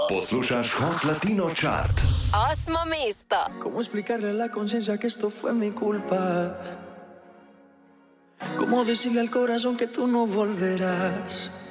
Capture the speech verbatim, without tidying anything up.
Poslušaš Hot Latino Chart. Osmo mesto. ¿Cómo explicarle a la conciencia que esto fue mi culpa? ¿Cómo decirle al corazón que tú no volverás?